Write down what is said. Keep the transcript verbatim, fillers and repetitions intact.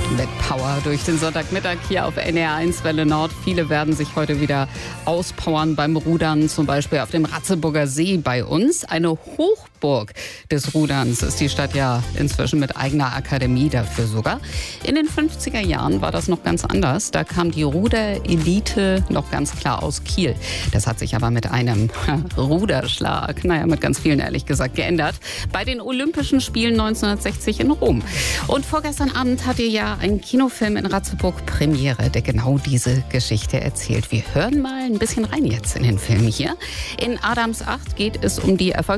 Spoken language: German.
Mit Power durch den Sonntagmittag hier auf N R eins Welle Nord. Viele werden sich heute wieder auspowern beim Rudern, zum Beispiel auf dem Ratzeburger See bei uns. Eine Hochburg des Ruderns ist die Stadt ja inzwischen mit eigener Akademie dafür sogar. In den fünfziger Jahren war das noch ganz anders. Da kam die Ruderelite noch ganz klar aus Kiel. Das hat sich aber mit einem Ruderschlag, naja, mit ganz vielen ehrlich gesagt, geändert. Bei den Olympischen Spielen neunzehnhundertsechzig in Rom. Und vorgestern Abend hatte ja ein Kinofilm in Ratzeburg Premiere, der genau diese Geschichte erzählt. Wir hören mal ein bisschen rein jetzt in den Film hier. In Adams acht geht es um die Erfolgs